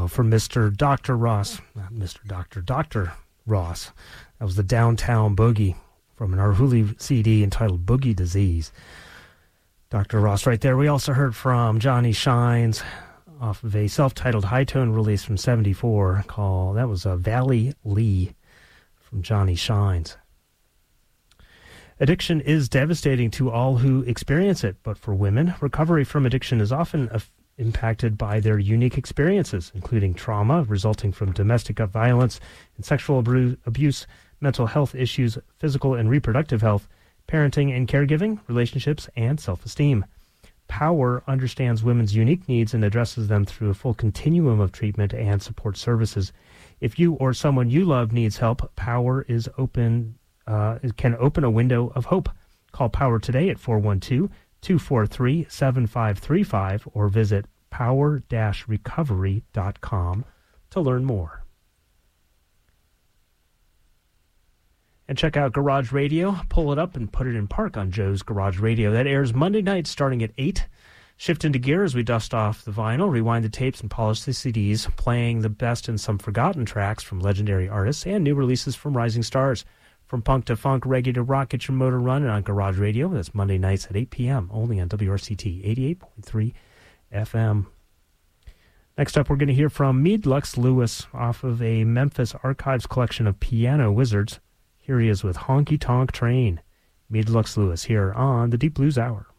from Mr. Dr. Ross. Not Mr. Dr. Dr. Ross. That was the Downtown Boogie from an Arhoolie CD entitled Boogie Disease. Dr. Ross right there. We also heard from Johnny Shines off of a self-titled high-tone release from 74 called, that was Valley Lee from Johnny Shines. Addiction is devastating to all who experience it, but for women, recovery from addiction is often impacted by their unique experiences, including trauma resulting from domestic violence and sexual abuse, mental health issues, physical and reproductive health, parenting and caregiving, relationships, and self-esteem. POWER understands women's unique needs and addresses them through a full continuum of treatment and support services. If you or someone you love needs help, POWER is open. It can open a window of hope. Call POWER today at 412-243-7535 or visit power-recovery.com to learn more. And check out Garage Radio. Pull it up and put it in park on Joe's Garage Radio. That airs Monday nights starting at 8. Shift into gear as we dust off the vinyl, rewind the tapes, and polish the CDs, playing the best and some forgotten tracks from legendary artists and new releases from rising stars. From punk to funk, reggae to rock, get your motor running on Garage Radio. That's Monday nights at 8 p.m., only on WRCT 88.3 FM. Next up, we're going to hear from Meadlux Lewis off of a Memphis Archives collection of Piano Wizards. Here he is with Honky Tonk Train. Meadlux Lewis here on the Deep Blues Hour.